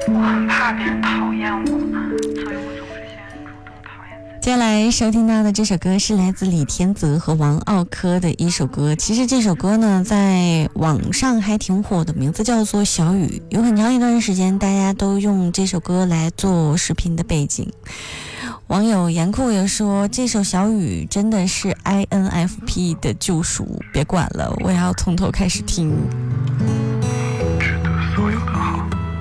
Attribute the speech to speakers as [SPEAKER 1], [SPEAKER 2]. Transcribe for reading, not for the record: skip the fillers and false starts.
[SPEAKER 1] 我很怕别人讨厌我，所以我总是先主动讨厌自己。
[SPEAKER 2] 接下来收听到的这首歌是来自李天泽和王奥科的一首歌，其实这首歌呢在网上还挺火的，名字叫做小雨，有很长一段时间大家都用这首歌来做视频的背景。网友严酷也说，这首小雨真的是 INFP 的救赎，别管了，我也要从头开始听。
[SPEAKER 1] 值得所有的